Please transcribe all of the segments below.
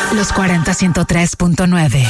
Los 40 103.9.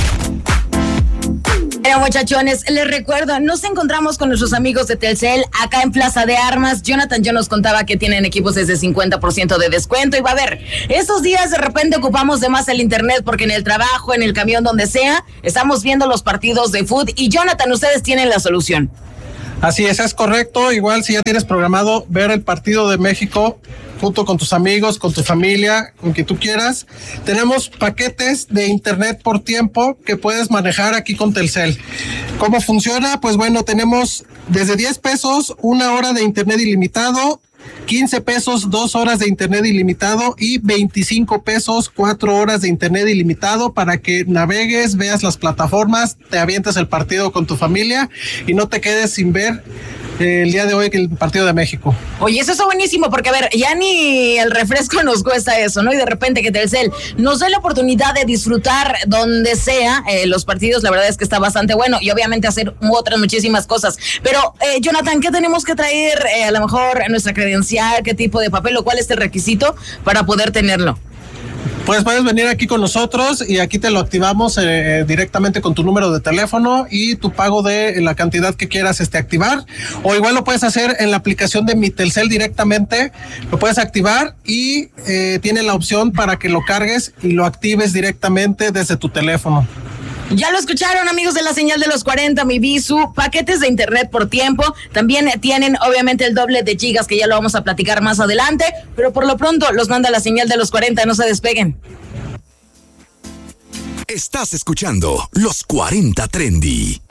Bueno, muchachones, les recuerdo, nos encontramos con nuestros amigos de Telcel acá en Plaza de Armas. Jonathan ya nos contaba que tienen equipos desde 50% de descuento. Y va a ver, estos días de repente ocupamos de más el internet porque en el trabajo, en el camión, donde sea, estamos viendo los partidos de fútbol. Y Jonathan, ustedes tienen la solución. Así es correcto. Igual si ya tienes programado ver el partido de México junto con tus amigos, con tu familia, con quien tú quieras, tenemos paquetes de internet por tiempo que puedes manejar aquí con Telcel. ¿Cómo funciona? Pues bueno, tenemos desde 10 pesos 1 hora de internet ilimitado, 15 pesos 2 horas de internet ilimitado y 25 pesos 4 horas de internet ilimitado para que navegues, veas las plataformas, te avientes el partido con tu familia y no te quedes sin ver el día de hoy el partido de México. Oye, eso es buenísimo porque, a ver, ya ni el refresco nos cuesta eso, ¿no? Y de repente que Telcel nos dé la oportunidad de disfrutar donde sea los partidos, la verdad es que está bastante bueno y obviamente hacer otras muchísimas cosas. Pero, Jonathan, ¿qué tenemos que traer? A lo mejor nuestra credencial, ¿qué tipo de papel o cuál es el requisito para poder tenerlo? Pues puedes venir aquí con nosotros y aquí te lo activamos directamente con tu número de teléfono y tu pago de la cantidad que quieras activar, o igual lo puedes hacer en la aplicación de Mi Telcel directamente, lo puedes activar y tiene la opción para que lo cargues y lo actives directamente desde tu teléfono. Ya lo escucharon, amigos de la señal de los 40, mi Bisu, paquetes de internet por tiempo, también tienen obviamente el doble de gigas que ya lo vamos a platicar más adelante, pero por lo pronto los manda la señal de los 40, no se despeguen. Estás escuchando Los 40 Trendy.